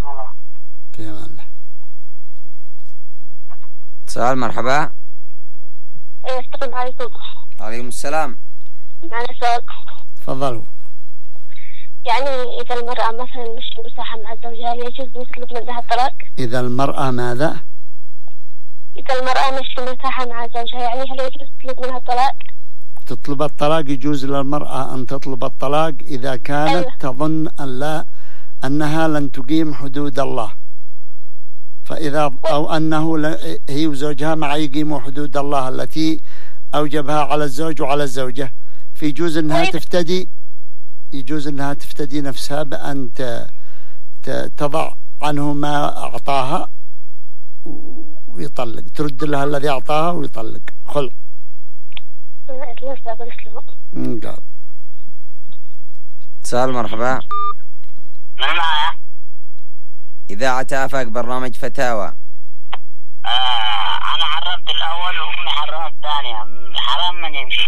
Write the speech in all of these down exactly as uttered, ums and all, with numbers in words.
في أمان الله. سؤال. مرحبا. السلام عليكم. عليكم السلام. معنا سؤال. تفضلوا. يعني إذا المرأة مثلا مش مساحة مع زوجها يجوز نطلب منها الطلاق؟ إذا المرأة ماذا؟ إذا المرأة مش مساحة مع زوجها يعني هل يجوز تطلب منها الطلاق؟ تطلب الطلاق. يجوز للمرأة أن تطلب الطلاق إذا كانت أيوة. تظن أن لا أنها لن تقيم حدود الله، فإذا أو أنه هي وزوجها مع يقيموا حدود الله التي أوجبها على الزوج وعلى الزوجة، في يجوز أنها تفتدي يجوز أنها تفتدي نفسها بأن تضع عنه ما أعطاها ويطلق، ترد لها الذي أعطاها ويطلق خلع. قال. سؤال. مرحبا. من معايا؟ إذاعة آفاق برنامج فتاوى. آه أنا حرمت الأول وأمي حرمت الثانية، حرام من يمشي.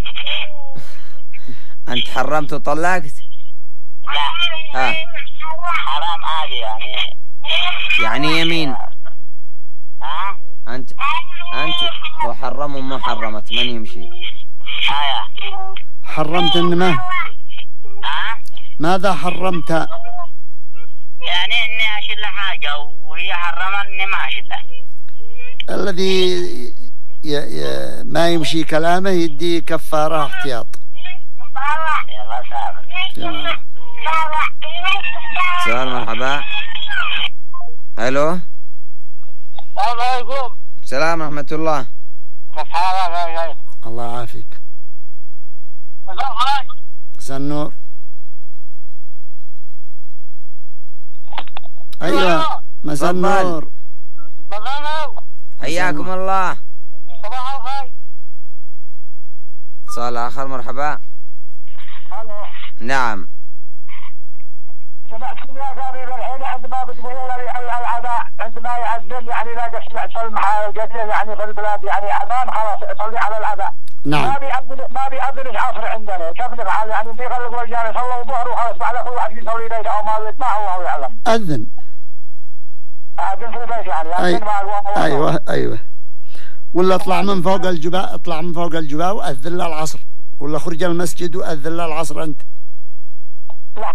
أنت حرمت وطلقت؟ لا. ها. حرام عادي يعني. يعني يمين. ها؟ أنت أنت هو حرم ومو حرمت من يمشي؟ آية. حرمت إن ما؟ ها؟ ماذا حرمت؟ يعني إني أشيل حاجة وهي حرمت إني ما أشيلها. الذي ي... ي... ما يمشي كلامه يدي كفارة احتياط. يلا سابق. سؤال. مرحبا. ألو. السلام عليكم. السلام ورحمة الله. كيف حالك؟ الله يعافيك. مساء النور. أيوة مساء النور. حياكم الله. صباح الخير. سؤال آخر. مرحبا. نعم. سمعتكم يا قريب الحين عندما بتقولون لي العداء عندما يعذب يعني لا تسمع صلح جديد يعني في البلاد يعني أذان خلاص صلي على العداء. نعم. ما بيأذن ما بيأذن عصر عندنا كيف نفعل يعني في خلق رجال صلوا الظهر وخلاص بعد كل واحد يصلي ليله أو ما ما الله يعلم. أذن. أذن في البيت يعني. أي... أيوة أيوة. ولا اطلع من فوق الجباء اطلع من فوق الجباء وأذن للعصر، ولا خرج المسجد وأذن للعصر أنت. لا.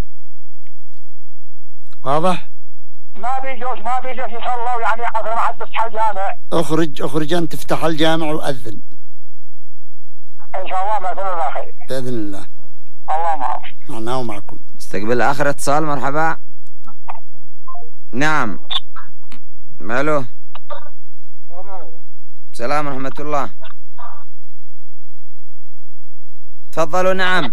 واضح؟ ما بيجوز ما بيجوز يصلوا يعني عصر ما حد بيفتح الجامع. اخرج اخرج انت تفتح الجامع وأذن. إن شاء الله ما كل خير. بإذن الله. الله معكم. معنا ومعكم. استقبل آخر اتصال. مرحبا. نعم. ألو. السلام ورحمة الله. تفضلوا. نعم.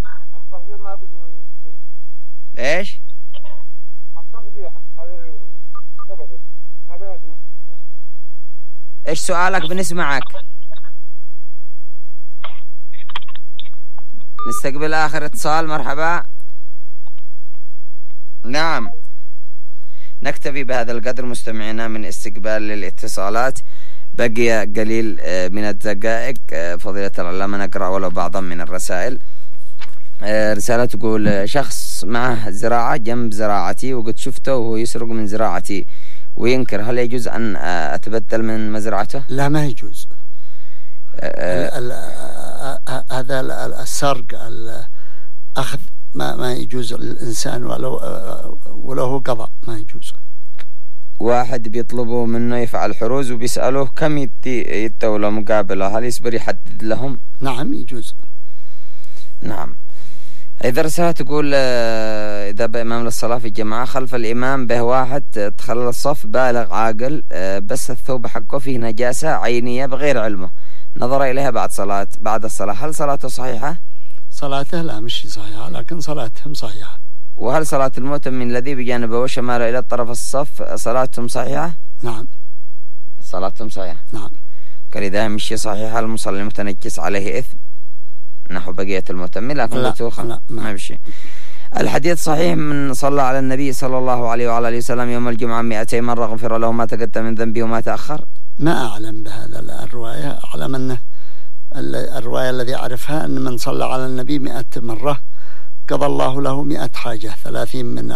ايش؟ ايش سؤالك؟ بنسمعك. نستقبل آخر اتصال. مرحبا. نعم. نكتفي بهذا القدر مستمعينا من استقبال للاتصالات. بقي قليل من الدقائق. فضيلة العلامة نقرأ ولو بعضا من الرسائل. رسالة تقول: شخص معه زراعة جنب زراعتي وقد شفته وهو يسرق من زراعتي وينكر، هل يجوز أن أتبدل من مزرعته؟ لا ما يجوز. هذا السرق الأخذ ما ما يجوز للإنسان ولو ولو هو قضاء ما يجوز. واحد بيطلبوا منه يفعل حروز وبيسألوه كم يدي الدولة مقابلة، هل يصبر يحدد لهم؟ نعم يجوز. نعم. إذا رسالة تقول: إذا بإمام للصلاة في الجماعة خلف الإمام به واحد تخلل الصف بالغ عاقل بس الثوب حقه فيه نجاسة عينية بغير علمه، نظر إليها بعد صلاة بعد الصلاة، هل صلاته صحيحة؟ صلاته لا مش صحيحة، لكن صلاتهم صحيحة. وهل صلاة المؤتم الذي بجانبه وشماله إلى طرف الصف صلاتهم صحيحة؟ نعم صلاتهم صحيحة. نعم. قال إذا مشي صحيحة المصلي المتنجس عليه إثم نحو بقية المؤتم، لكن لا ما بشي. الحديث صحيح: من صلى على النبي صلى الله عليه وعلى آله وسلم يوم الجمعة مئتين مرة غفر له ما تقدم من ذنبه وما تأخر. ما أعلم بهذا الرواية، أعلم أنه الرواية الذي أعرفها أن من صلى على النبي مئة مرة قضى الله له مئة حاجة، ثلاثين من